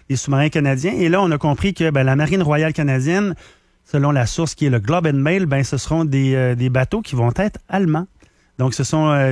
sous-marins canadiens. Et là, on a compris que la Marine royale canadienne, selon la source qui est le Globe and Mail, ce seront des bateaux qui vont être allemands. Donc, ce sont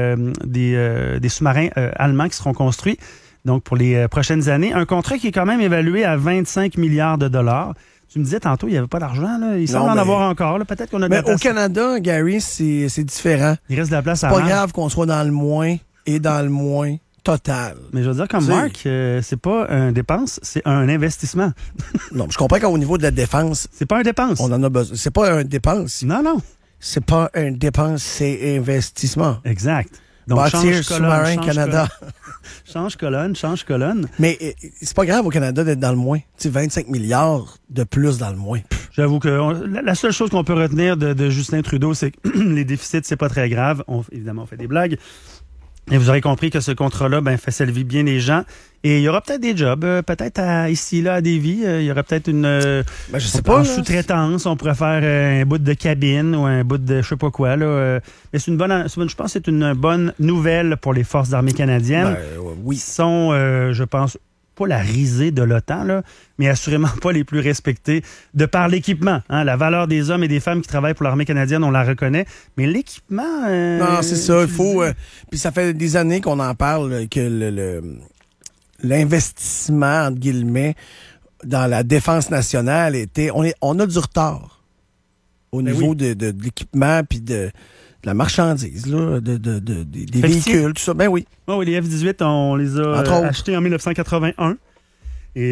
des sous-marins allemands qui seront construits donc pour les prochaines années. Un contrat qui est quand même évalué à 25 milliards de dollars. Tu me disais tantôt, il n'y avait pas d'argent. Là. Il semble en avoir encore. Là. Peut-être qu'on a de la place. Au Canada, Gary, c'est différent. Il reste de la place à C'est pas grave qu'on soit dans le moins et dans le moins total. Mais je veux dire, comme Marc, c'est pas une dépense, c'est un investissement. Non, je comprends qu'au niveau de la défense... C'est pas un dépense. On en a besoin. C'est pas un dépense. Non. C'est pas un dépense, c'est investissement. Exact. Donc, bâtir sous-marin Canada. Change colonne. Mais c'est pas grave au Canada d'être dans le moins. Tu sais, 25 milliards de plus dans le moins. J'avoue que la seule chose qu'on peut retenir de Justin Trudeau, c'est que les déficits, c'est pas très grave. Évidemment, on fait des blagues. Et vous aurez compris que ce contrat-là fait servir bien les gens. Et il y aura peut-être des jobs, peut-être ici, là, à Lévis. Il y aura peut-être une... je sais pas. En sous-traitance, on pourrait faire un bout de cabine ou un bout de je sais pas quoi. Là. Mais je pense que c'est une bonne nouvelle pour les Forces armées canadiennes. Oui. Qui sont, je pense, pas la risée de l'OTAN, là, mais assurément pas les plus respectés de par l'équipement. Hein. La valeur des hommes et des femmes qui travaillent pour l'armée canadienne, on la reconnaît. Mais l'équipement... non, c'est ça. Il faut... puis ça fait des années qu'on en parle, que l'investissement, entre guillemets, dans la défense nationale était... On a du retard au niveau de l'équipement puis de la marchandise, là, des véhicules, tout ça. Ben oui. Oui, les F-18, on les a achetés en 1981. Et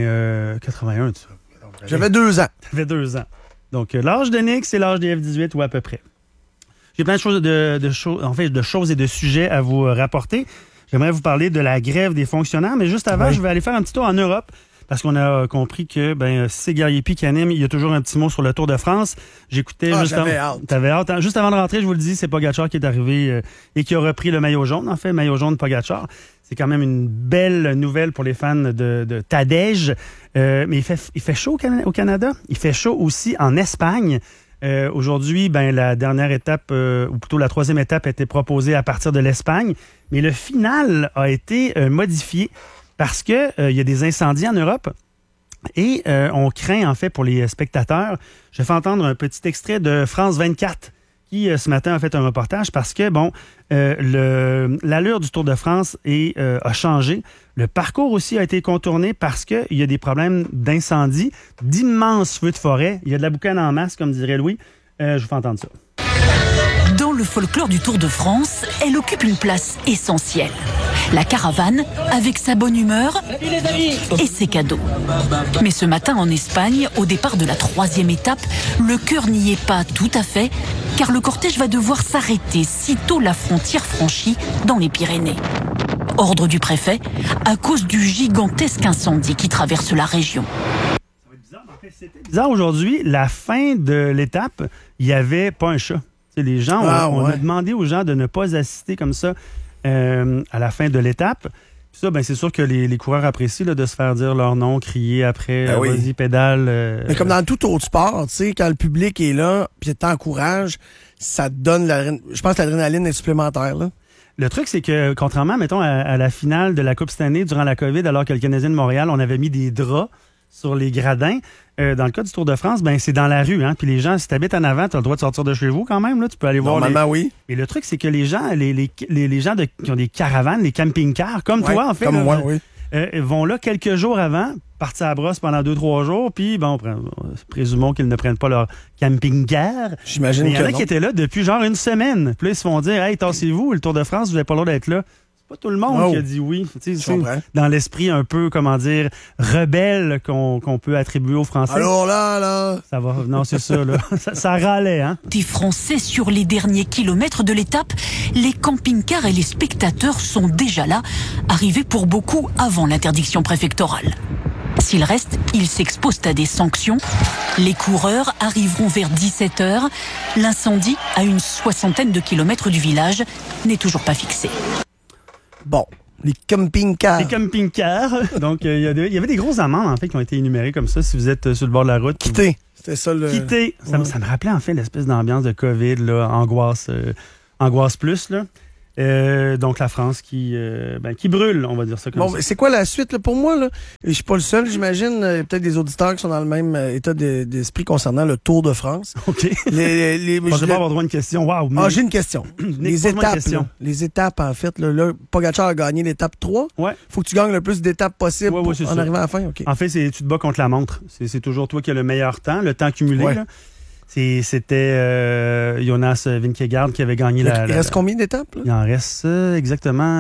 81, tu vois. J'avais 2 ans. J'avais 2 ans. Donc, l'âge de Nick, c'est l'âge des F-18 ou à peu près. J'ai plein de choses, de choses et de sujets à vous rapporter. J'aimerais vous parler de la grève des fonctionnaires, mais juste avant, je vais aller faire un petit tour en Europe. Parce qu'on a compris que si c'est Guerrier P qui anime, il y a toujours un petit mot sur le Tour de France. J'écoutais j'avais hâte. T'avais hâte. Juste avant de rentrer, je vous le dis, c'est Pogacar qui est arrivé et qui a repris le maillot jaune. En fait, maillot jaune Pogacar. C'est quand même une belle nouvelle pour les fans de Tadej. Mais il fait chaud au Canada. Il fait chaud aussi en Espagne. Aujourd'hui, la dernière étape, ou plutôt la 3e étape, a été proposée à partir de l'Espagne. Mais le final a été modifié. Parce que il y a des incendies en Europe et on craint en fait pour les spectateurs. Je vais entendre un petit extrait de France 24 qui ce matin a fait un reportage parce que l'allure du Tour de France a changé. Le parcours aussi a été contourné parce qu'il y a des problèmes d'incendie, d'immenses feux de forêt. Il y a de la boucane en masse, comme dirait Louis. Je vous fais entendre ça. Dans le folklore du Tour de France, elle occupe une place essentielle. La caravane, avec sa bonne humeur et ses cadeaux. Mais ce matin en Espagne, au départ de la 3e étape, le cœur n'y est pas tout à fait, car le cortège va devoir s'arrêter sitôt la frontière franchie dans les Pyrénées. Ordre du préfet, à cause du gigantesque incendie qui traverse la région. Ça va être bizarre, en fait, c'était bizarre aujourd'hui. La fin de l'étape, il n'y avait pas un chat. Les gens, on a demandé aux gens de ne pas assister comme ça à la fin de l'étape. Puis ça, c'est sûr que les coureurs apprécient de se faire dire leur nom, crier après, vas-y, pédale. Mais comme dans tout autre sport, tu sais, quand le public est là, puis t'encourage, ça te donne, je pense que l'adrénaline est supplémentaire, là. Le truc, c'est que, contrairement, mettons, à la finale de la Coupe cette année, durant la COVID, alors que le Canadien de Montréal, on avait mis des draps sur les gradins. Dans le cas du Tour de France, c'est dans la rue. Hein? Puis les gens, si tu habites en avant, tu as le droit de sortir de chez vous quand même. Là, tu peux aller voir. Normalement, oui. Et le truc, c'est que les gens, les gens qui ont des caravanes, les camping-cars, comme toi, en fait, comme moi, oui. Vont là quelques jours avant, partir à la brosse pendant 2-3 jours, puis présumons qu'ils ne prennent pas leur camping-car. J'imagine que il y en a qui étaient là depuis genre une semaine. Puis là, ils se font dire, hey, tassez-vous, le Tour de France, vous n'avez pas le droit d'être là. Pas tout le monde qui a dit oui. Dans l'esprit un peu, rebelle qu'on peut attribuer aux Français. Alors là... Ça va, non, c'est ça, là. ça râlait, hein. Des Français sur les derniers kilomètres de l'étape, les camping-cars et les spectateurs sont déjà là, arrivés pour beaucoup avant l'interdiction préfectorale. S'il reste, ils s'exposent à des sanctions. Les coureurs arriveront vers 17h. L'incendie, à une 60aine de kilomètres du village, n'est toujours pas fixé. Bon, les camping-cars. Les camping-cars. Donc, il y avait des grosses amendes, en fait, qui ont été énumérées comme ça, si vous êtes sur le bord de la route. Quitter. C'était ça le... Quitter. Ça me rappelait, en fait, l'espèce d'ambiance de COVID, là, angoisse plus, là. Donc, la France qui brûle, on va dire ça comme ça. Bon, c'est quoi la suite là, pour moi? Là? Je suis pas le seul, j'imagine. Peut-être des auditeurs qui sont dans le même état d'esprit concernant le Tour de France. OK. Je pensais pas avoir droit à une question. Wow, mais... j'ai une question. Les étapes, en fait. Là, Pogacar a gagné l'étape 3. Ouais. Faut que tu gagnes le plus d'étapes possible en arrivant à la fin. Okay. En fait, tu te bats contre la montre. C'est toujours toi qui as le meilleur temps, le temps cumulé. Ouais. Là. C'était Jonas Vingegaard qui avait gagné Il reste combien d'étapes? Là? Il en reste exactement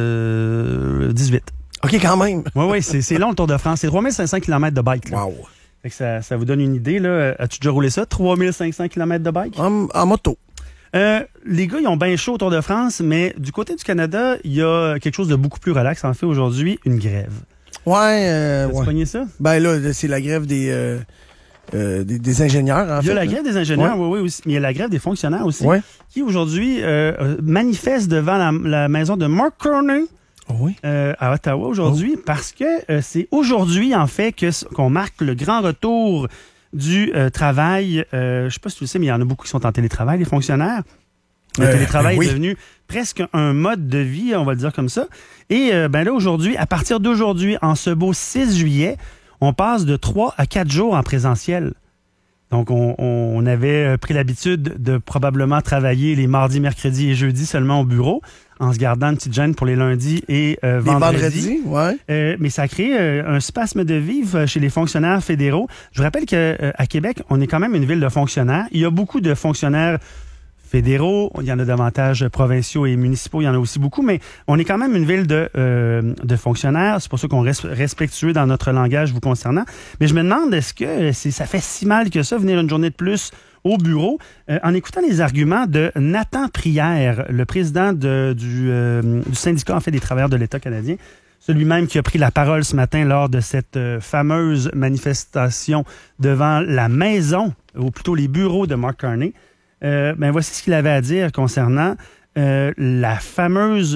18. OK, quand même. Oui, c'est long le Tour de France. C'est 3500 km de bike. Là. Wow. Fait que ça vous donne une idée. Là. As-tu déjà roulé ça? 3500 km de bike? En moto. Les gars, ils ont bien chaud au Tour de France, mais du côté du Canada, il y a quelque chose de beaucoup plus relax. En fait, aujourd'hui, une grève. Ouais. As-tu pogné ça? Ben là, c'est la grève des ingénieurs, en fait. Il y a la grève des ingénieurs, oui, aussi. Mais il y a la grève des fonctionnaires aussi, qui aujourd'hui manifestent devant la maison de Mark Carney à Ottawa aujourd'hui, parce que c'est aujourd'hui, en fait, qu'on marque le grand retour du travail. Je sais pas si tu le sais, mais il y en a beaucoup qui sont en télétravail, les fonctionnaires. Le télétravail est devenu presque un mode de vie, on va le dire comme ça. Et là, aujourd'hui, à partir d'aujourd'hui, en ce beau 6 juillet, on passe de 3 à 4 jours en présentiel. Donc, on avait pris l'habitude de probablement travailler les mardis, mercredis et jeudis seulement au bureau, en se gardant une petite gêne pour les lundis et vendredis. Mais ça crée un spasme de vivre chez les fonctionnaires fédéraux. Je vous rappelle qu'à Québec, on est quand même une ville de fonctionnaires. Il y a beaucoup de fonctionnaires fédéraux, il y en a davantage provinciaux et municipaux, il y en a aussi beaucoup, mais on est quand même une ville de fonctionnaires. C'est pour ça qu'on reste respectueux dans notre langage vous concernant. Mais je me demande, est-ce que ça fait si mal que ça, venir une journée de plus au bureau? En écoutant les arguments de Nathan Prière, le président du syndicat en fait des travailleurs de l'État canadien, celui-même qui a pris la parole ce matin lors de cette fameuse manifestation devant la maison, ou plutôt les bureaux de Mark Carney. Voici ce qu'il avait à dire concernant la fameuse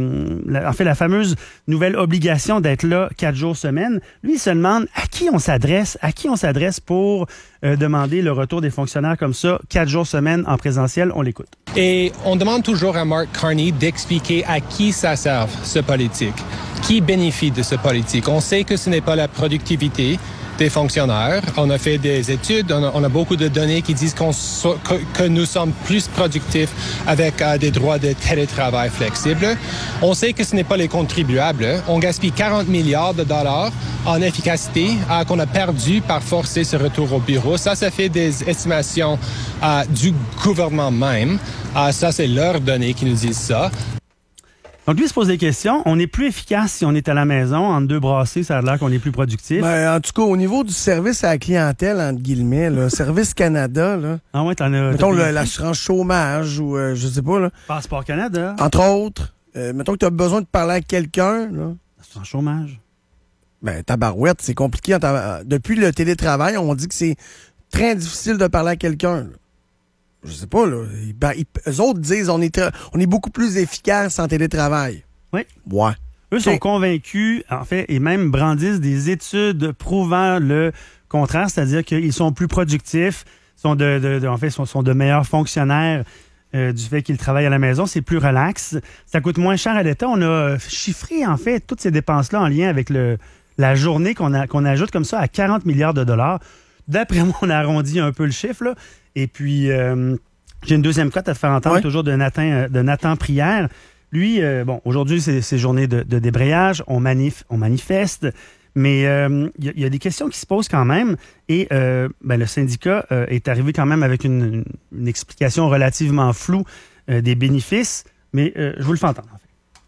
nouvelle obligation d'être là 4 jours semaine. Lui, il se demande à qui on s'adresse pour demander le retour des fonctionnaires comme ça 4 jours semaine en présentiel. On l'écoute. Et on demande toujours à Mark Carney d'expliquer à qui ça sert, ce politique. Qui bénéficie de ce politique? On sait que ce n'est pas la productivité des fonctionnaires. On a fait des études, on a beaucoup de données qui disent que nous sommes plus productifs avec des droits de télétravail flexibles. On sait que ce n'est pas les contribuables. On gaspille 40 milliards de dollars en efficacité qu'on a perdu par forcer ce retour au bureau. Ça fait des estimations du gouvernement même. Ça, c'est leurs données qui nous disent ça. Donc, lui, il se pose des questions. On est plus efficace si on est à la maison. Entre deux brassées, ça a l'air qu'on est plus productif. En tout cas, au niveau du service à la clientèle, entre guillemets, là, Service Canada, là. Ah ouais, t'en as. Mettons l'assurance chômage ou je sais pas, là. Passeport Canada. Entre autres. Mettons que tu as besoin de parler à quelqu'un, là. L'assurance chômage. Tabarouette, c'est compliqué. Depuis le télétravail, on dit que c'est très difficile de parler à quelqu'un, là. Je sais pas, là. Eux autres disent on est beaucoup plus efficace en télétravail. Oui. Ouais. Eux sont convaincus, en fait, et même brandissent des études prouvant le contraire, c'est-à-dire qu'ils sont plus productifs, sont de meilleurs fonctionnaires du fait qu'ils travaillent à la maison. C'est plus relax. Ça coûte moins cher à l'État. On a chiffré, en fait, toutes ces dépenses-là en lien avec la journée qu'on ajoute comme ça à 40 milliards de dollars. D'après moi, on a arrondi un peu le chiffre, là. Et puis, j'ai une deuxième cote à te faire entendre, toujours de Nathan Prière. Lui, aujourd'hui, c'est journée de débrayage, on manifeste, mais il y a des questions qui se posent quand même. Et le syndicat est arrivé quand même avec une explication relativement floue des bénéfices, mais je vous le fais entendre, en fait.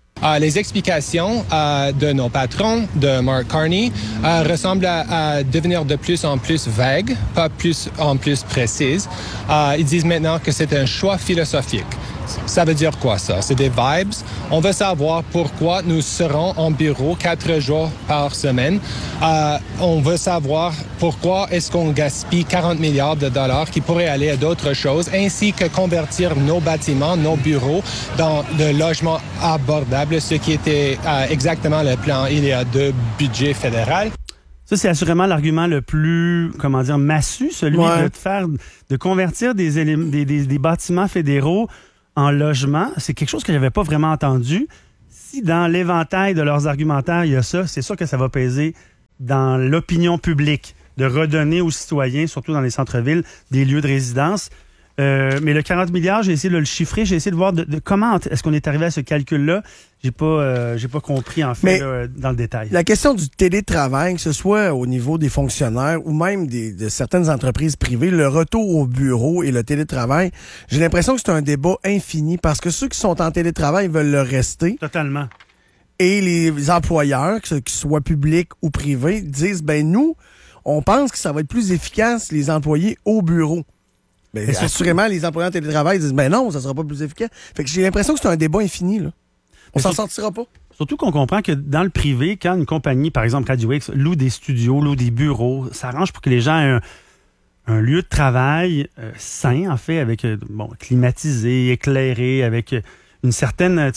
Les explications de nos patrons, de Mark Carney, ressemblent à devenir de plus en plus vagues, pas plus en plus précises. Ils disent maintenant que c'est un choix philosophique. Ça veut dire quoi, ça? C'est des vibes. On veut savoir pourquoi nous serons en bureau 4 jours par semaine. On veut savoir pourquoi est-ce qu'on gaspille 40 milliards de dollars qui pourraient aller à d'autres choses, ainsi que convertir nos bâtiments, nos bureaux, dans le logement abordable, ce qui était exactement le plan il y a 2 budgets fédéraux. Ça, c'est assurément l'argument le plus, massu, celui de convertir des bâtiments fédéraux en logement, c'est quelque chose que je n'avais pas vraiment entendu. Si dans l'éventail de leurs argumentaires, il y a ça, c'est sûr que ça va peser dans l'opinion publique de redonner aux citoyens, surtout dans les centres-villes, des lieux de résidence. Mais le 40 milliards, j'ai essayé de le chiffrer, j'ai essayé de voir de comment est-ce qu'on est arrivé à ce calcul-là. J'ai pas compris, en fait, là, dans le détail. La question du télétravail, que ce soit au niveau des fonctionnaires ou même de certaines entreprises privées, le retour au bureau et le télétravail, j'ai l'impression que c'est un débat infini parce que ceux qui sont en télétravail veulent le rester. Totalement. Et les employeurs, qu'ils soient publics ou privés, disent, nous, on pense que ça va être plus efficace les employés au bureau. Ben, assurément, les employés en télétravail disent, non, ça sera pas plus efficace. Fait que j'ai l'impression que c'est un débat infini, là. On s'en sortira pas. Surtout qu'on comprend que dans le privé, quand une compagnie, par exemple Radio X, loue des studios, loue des bureaux, s'arrange pour que les gens aient un lieu de travail sain, en fait, avec climatisé, éclairé, avec une certaine,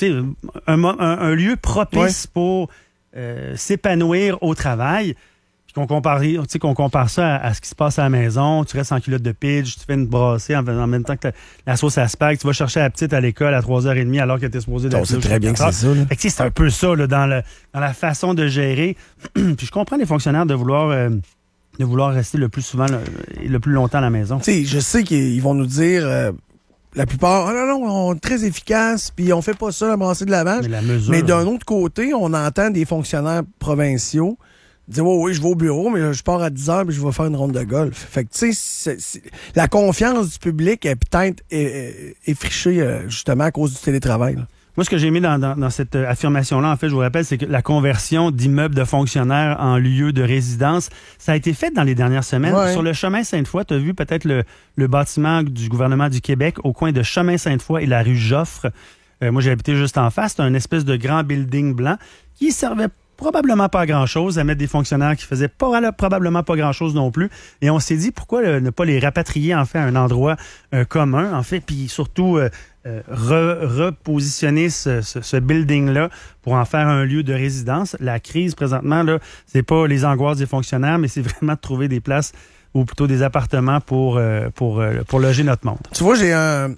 un lieu propice pour s'épanouir au travail. Puis qu'on compare ça à ce qui se passe à la maison, tu restes en culotte de pitch, tu fais une brassée en même temps que la sauce à spag, tu vas chercher la petite à l'école à 3h30 alors que tu es supposé d'être. C'est très bien que c'est ça. Là. Fait que, c'est un peu ça là, dans la façon de gérer. Puis je comprends les fonctionnaires de vouloir rester le plus souvent, le plus longtemps à la maison. Tu sais, je sais qu'ils vont nous dire... la plupart, on est très efficace, puis on fait pas ça, la brassée de lavage. Mais d'un autre côté, on entend des fonctionnaires provinciaux dire oui, je vais au bureau, mais je pars à 10h puis je vais faire une ronde de golf. Fait que, tu sais, la confiance du public est peut-être effrichée justement à cause du télétravail. Là. Moi, ce que j'ai aimé dans cette affirmation-là, en fait, je vous rappelle, c'est que la conversion d'immeubles de fonctionnaires en lieu de résidence, ça a été fait dans les dernières semaines. Ouais. Sur le chemin Sainte-Foy, tu as vu peut-être le bâtiment du gouvernement du Québec au coin de chemin Sainte-Foy et la rue Joffre. Moi, j'ai habité juste en face. C'est un espèce de grand building blanc qui servait probablement pas à grand-chose, à mettre des fonctionnaires qui faisaient probablement pas grand-chose non plus. Et on s'est dit, pourquoi ne pas les rapatrier, en fait, à un endroit commun, en fait, puis surtout repositionner ce building-là pour en faire un lieu de résidence. La crise, présentement, là, c'est pas les angoisses des fonctionnaires, mais c'est vraiment de trouver des places ou plutôt des appartements pour loger notre monde. Tu vois, j'ai un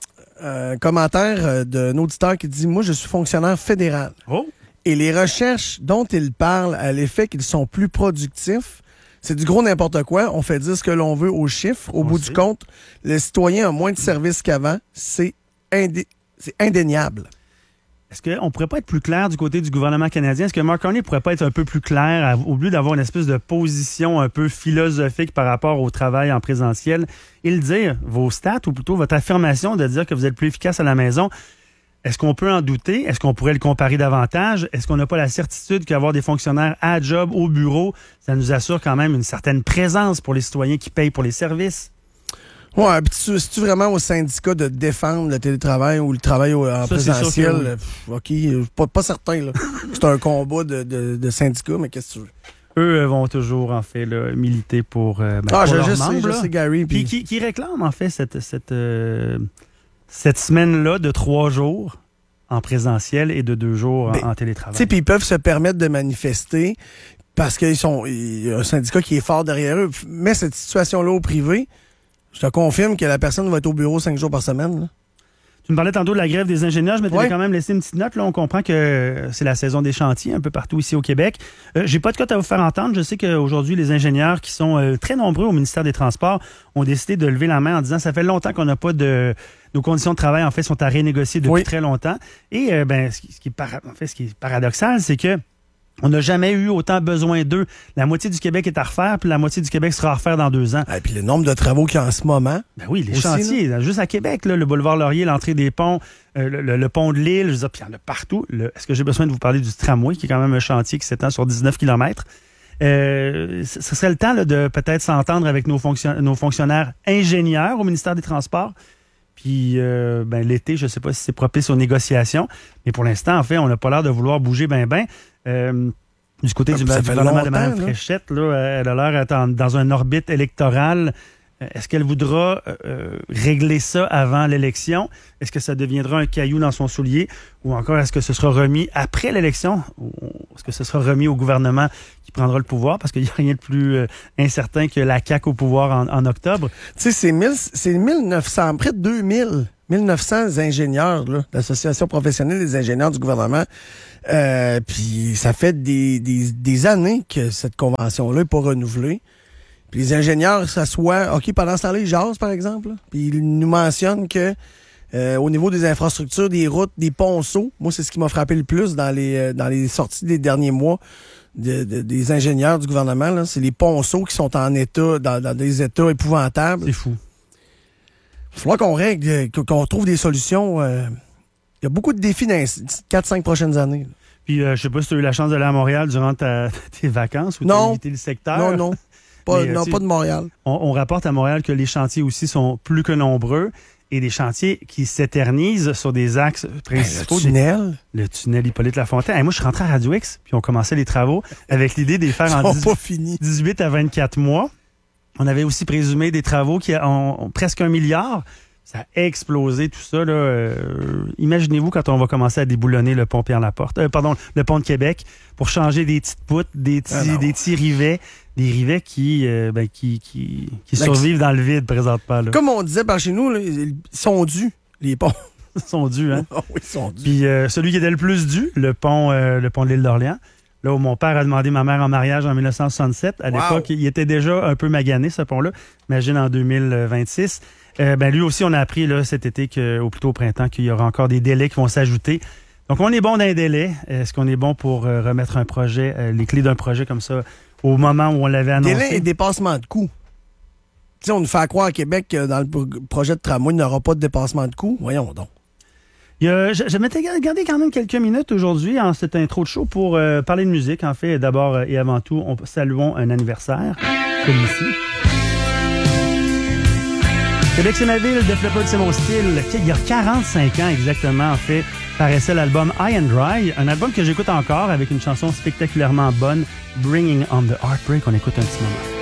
commentaire d'un auditeur qui dit « Moi, je suis fonctionnaire fédéral. Oh. » Et les recherches dont il parle à l'effet qu'ils sont plus productifs, c'est du gros n'importe quoi. On fait dire ce que l'on veut aux chiffres. Au bout du compte, le citoyen a moins de services qu'avant. C'est indéniable. Est-ce qu'on pourrait pas être plus clair du côté du gouvernement canadien? Est-ce que Mark Carney pourrait pas être un peu plus clair au lieu d'avoir une espèce de position un peu philosophique par rapport au travail en présentiel et le dire, vos stats ou plutôt votre affirmation de dire que vous êtes plus efficace à la maison? Est-ce qu'on peut en douter? Est-ce qu'on pourrait le comparer davantage? Est-ce qu'on n'a pas la certitude qu'avoir des fonctionnaires à job, au bureau, ça nous assure quand même une certaine présence pour les citoyens qui payent pour les services? Ouais, puis c'est-tu vraiment au syndicat de défendre le télétravail ou le travail en présentiel? OK, pas certain, là. C'est un combat de syndicats, mais qu'est-ce que tu veux? Eux vont toujours, en fait, là, militer pour leurs membres. Je sais, Gary. Puis qui réclament, en fait, cette semaine-là de 3 jours en présentiel et de 2 jours en télétravail. Tu sais, puis ils peuvent se permettre de manifester parce qu'il y a un syndicat qui est fort derrière eux. Mais cette situation-là au privé, je te confirme que la personne va être au bureau 5 jours par semaine. Là. Tu me parlais tantôt de la grève des ingénieurs. Je m'étais quand même laissé une petite note. Là, on comprend que c'est la saison des chantiers un peu partout ici au Québec. J'ai pas de cote à vous faire entendre. Je sais qu'aujourd'hui, les ingénieurs qui sont très nombreux au ministère des Transports ont décidé de lever la main en disant ça fait longtemps qu'on n'a pas de... Nos conditions de travail, en fait, sont à renégocier depuis très longtemps. Et ce qui est paradoxal, c'est que on n'a jamais eu autant besoin d'eux. La moitié du Québec est à refaire, puis la moitié du Québec sera à refaire dans 2 ans. Et puis le nombre de travaux qu'il y a en ce moment. Ben oui, les chantiers, là, juste à Québec, là, le boulevard Laurier, l'entrée des ponts, le pont de l'île, je veux dire, puis il y en a partout. Est-ce que j'ai besoin de vous parler du tramway, qui est quand même un chantier qui s'étend sur 19 km? Ce serait le temps là, de peut-être s'entendre avec nos fonctionnaires ingénieurs au ministère des Transports. Puis l'été, je ne sais pas si c'est propice aux négociations, mais pour l'instant, en fait, on n'a pas l'air de vouloir bouger ben. Du côté du gouvernement de Mme Fréchette, là, elle a l'air d'être dans une orbite électorale Est-ce qu'elle voudra régler ça avant l'élection? Est-ce que ça deviendra un caillou dans son soulier? Ou encore, est-ce que ce sera remis après l'élection? Ou est-ce que ce sera remis au gouvernement qui prendra le pouvoir? Parce qu'il n'y a rien de plus incertain que la CAQ au pouvoir en octobre. Tu sais, c'est 1900, près de 1900 ingénieurs là, de l'Association professionnelle des ingénieurs du gouvernement. Puis ça fait des années que cette convention-là n'est pas renouvelée. Puis les ingénieurs s'assoient, OK, pendant ce temps-là, ils jasent, par exemple. Là. Puis ils nous mentionnent que au niveau des infrastructures, des routes, des ponceaux, moi, c'est ce qui m'a frappé le plus dans les sorties des derniers mois des ingénieurs du gouvernement. Là. C'est les ponceaux qui sont en état, dans des états épouvantables. C'est fou. Il va falloir qu'on règle, qu'on trouve des solutions. Il y a beaucoup de défis dans les 4-5 prochaines années. Là. Puis, je sais pas si tu as eu la chance d'aller à Montréal durant tes vacances ou tu as évité le secteur. Non. Pas de Montréal. On rapporte à Montréal que les chantiers aussi sont plus que nombreux et des chantiers qui s'éternisent sur des axes principaux. Le tunnel Hippolyte Lafontaine. Moi, je suis rentré à Radio X, puis on commençait les travaux avec l'idée de les faire en 18 à 24 mois. On avait aussi présumé des travaux qui ont presque 1 milliard. Ça a explosé tout ça. Là. Imaginez-vous quand on va commencer à déboulonner le pont Pierre-Laporte, le pont de Québec pour changer des petites poutres, des petits rivets, des rivets qui survivent dans le vide présentement. Là. Comme on disait par chez nous, là, ils sont dus, les ponts. Ils sont dus, hein? Oh, oui, ils sont dus. Puis celui qui était le plus dû, le pont de l'île d'Orléans, là où mon père a demandé ma mère en mariage en 1967. À l'époque, il était déjà un peu magané, ce pont-là. Imagine en 2026. Lui aussi, on a appris là, cet été, ou plutôt au printemps, qu'il y aura encore des délais qui vont s'ajouter. Donc, on est bon dans les délais. Est-ce qu'on est bon pour remettre un projet, les clés d'un projet comme ça, au moment où on l'avait annoncé? Délai et dépassement de coûts. Tu sais, on nous fait croire à Québec que dans le projet de tramway, il n'y aura pas de dépassement de coûts. Voyons donc. Je m'étais gardé quand même quelques minutes aujourd'hui en cette intro de show pour parler de musique. En fait, d'abord et avant tout, saluons un anniversaire, celui-ci. Québec, c'est ma ville, Def Leppard, c'est mon style. Il y a 45 ans exactement, en fait, paraissait l'album High and Dry, un album que j'écoute encore avec une chanson spectaculairement bonne, Bringing on the Heartbreak. On écoute un petit moment.